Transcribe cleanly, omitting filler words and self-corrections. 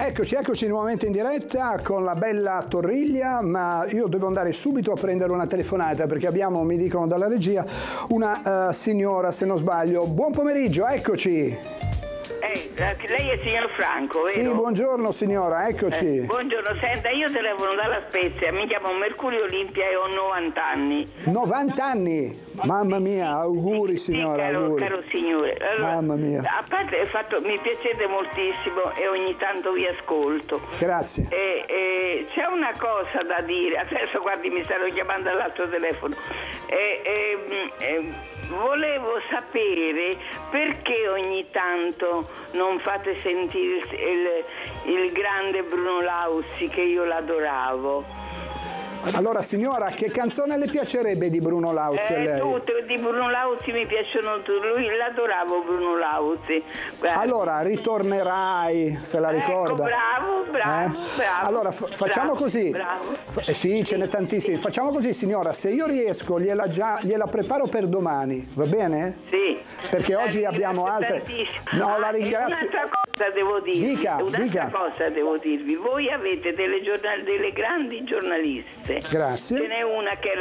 Eccoci nuovamente in diretta con la bella Torriglia, ma io devo andare subito a prendere una telefonata perché abbiamo, mi dicono dalla regia, una signora, se non sbaglio. Buon pomeriggio, eccoci. Lei è il signor Franco, vero? Sì, buongiorno signora, eccoci. Buongiorno, senta, io telefono dalla Spezia, mi chiamo Mercurio Olimpia e ho 90 anni. 90 anni? Mamma mia, auguri signora, sì, auguri. Caro signore. Allora, mamma mia. A parte il fatto, mi piacete moltissimo e ogni tanto vi ascolto. Grazie. C'è una cosa da dire, adesso guardi mi stanno chiamando all'altro telefono. Volevo sapere perché ogni tanto non fate sentire il grande Bruno Lauzi, che io l'adoravo. Allora signora, che canzone le piacerebbe di Bruno Lauzi a lei? Tutte di Bruno Lauzi mi piacciono tutte, lui l'adoravo Bruno Lauzi. Guarda. Allora, Ritornerai, se la ricorda? Ecco, bravo. Allora, facciamo così. Bravo. Sì, ce n'è tantissimi. Facciamo così signora, se io riesco gliela preparo per domani, va bene? Sì. Perché oggi abbiamo altre. No, la ringrazio. Un'altra cosa devo dirvi. Dica. Cosa devo dirvi. Voi avete delle grandi giornaliste. Grazie. Ce n'è una che è